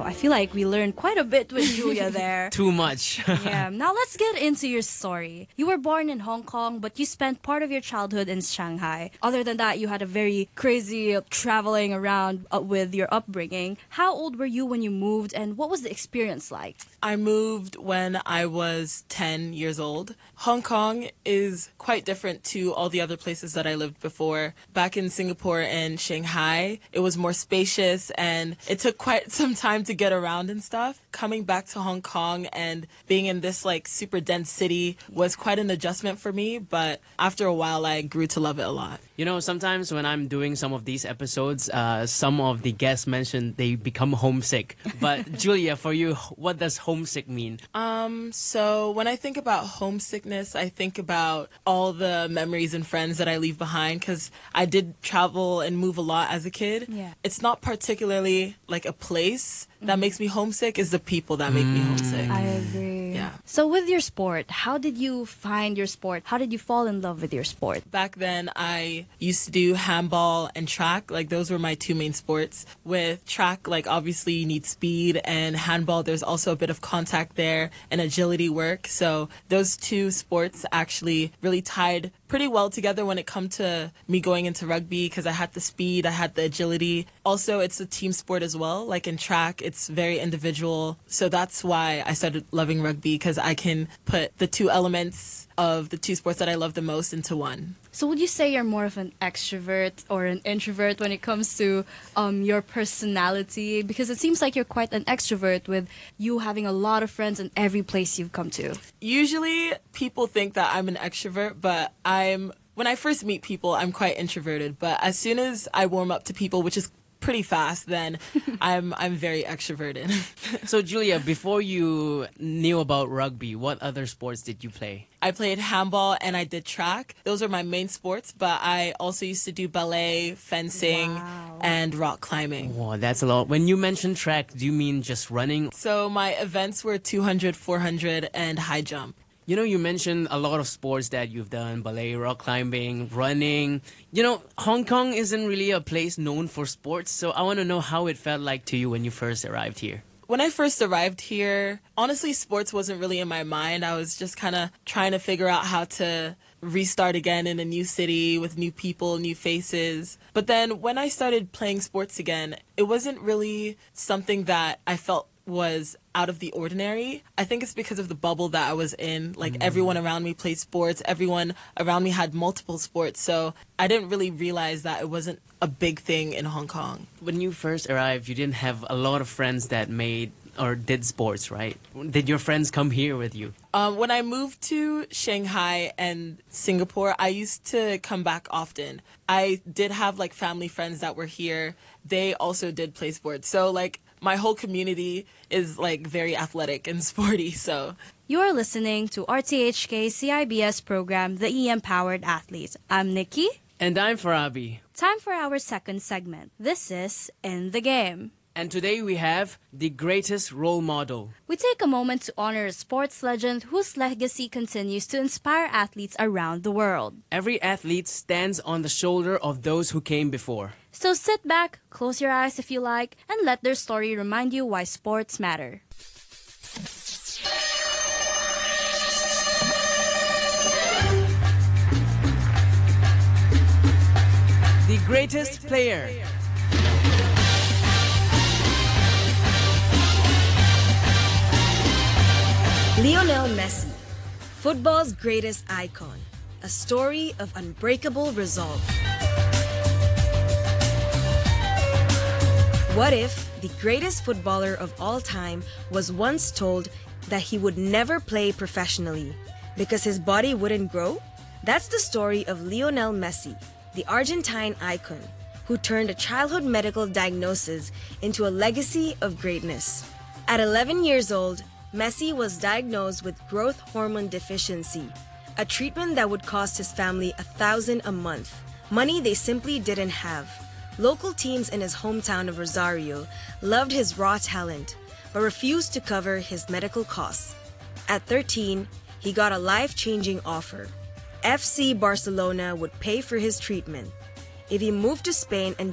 I feel like we learned quite a bit with Julia there. Too much. Yeah. Now let's get into your story. You were born in Hong Kong, but you spent part of your childhood in Shanghai. Other than that, you had a very crazy traveling around with your upbringing. How old were you when you moved, and what was the experience like? I moved when I was 10 years old. Hong Kong is quite different to all the other places that I lived before. Back in Singapore and Shanghai, it was more spacious and it took quite some time to get around and stuff. Coming back to Hong Kong and being in this like super dense city was quite an adjustment for me, but after a while I grew to love it a lot. You know, sometimes when I'm doing some of these episodes, some of the guests mention they become homesick. But Julia, for you, what does homesick mean? So when I think about homesickness, I think about all the memories and friends that I leave behind because I did travel and move a lot as a kid. Yeah. It's not particularly like a place that makes me homesick, it's the people that make me homesick. I agree. Yeah. So with your sport, how did you find your sport? How did you fall in love with your sport? Back then, I used to do handball and track. Like, those were my two main sports. With track, like, obviously you need speed, and handball, there's also a bit of contact there and agility work. So those two sports actually really tied pretty well together when it come to me going into rugby because I had the speed, I had the agility. Also, it's a team sport as well. Like in track, it's very individual. So that's why I started loving rugby because I can put the two elements of the two sports that I love the most into one. So would you say you're more of an extrovert or an introvert when it comes to your personality? Because it seems like you're quite an extrovert with you having a lot of friends in every place you've come to. Usually people think that I'm an extrovert, but when I first meet people, I'm quite introverted. But as soon as I warm up to people, which is pretty fast, then I'm very extroverted. So Julia, before you knew about rugby, what other sports did you play? I played handball and I did track. Those are my main sports, but I also used to do ballet, fencing, and rock climbing. Wow, that's a lot. When you mention track, do you mean just running? So my events were 200, 400, and high jump. You know, you mentioned a lot of sports that you've done, ballet, rock climbing, running. You know, Hong Kong isn't really a place known for sports, so I want to know how it felt like to you when you first arrived here. When I first arrived here, honestly, sports wasn't really in my mind. I was just kind of trying to figure out how to restart again in a new city with new people, new faces. But then when I started playing sports again, it wasn't really something that I felt was out of the ordinary. I think it's because of the bubble that I was in. Like, everyone around me played sports. Everyone around me had multiple sports. So I didn't really realize that it wasn't a big thing in Hong Kong. When you first arrived, you didn't have a lot of friends that made or did sports, right? Did your friends come here with you? When I moved to Shanghai and Singapore, I used to come back often. I did have like family friends that were here. They also did play sports. So like my whole community is like very athletic and sporty. So You are listening to RTHK CIBS program, The E-Empowered Athlete. I'm Nikki. And I'm Farabi. Time for our second segment. This is In the Game. And today we have the greatest role model. We take a moment to honor a sports legend whose legacy continues to inspire athletes around the world. Every athlete stands on the shoulder of those who came before. So sit back, close your eyes if you like, and let their story remind you why sports matter. The greatest player. Lionel Messi, football's greatest icon, a story of unbreakable resolve. What if the greatest footballer of all time was once told that he would never play professionally because his body wouldn't grow? That's the story of Lionel Messi, the Argentine icon, who turned a childhood medical diagnosis into a legacy of greatness. At 11 years old, Messi was diagnosed with growth hormone deficiency, a treatment that would cost his family $1,000 a month, money they simply didn't have. Local teams in his hometown of Rosario loved his raw talent, but refused to cover his medical costs. At 13, he got a life-changing offer. FC Barcelona would pay for his treatment. If he moved to Spain and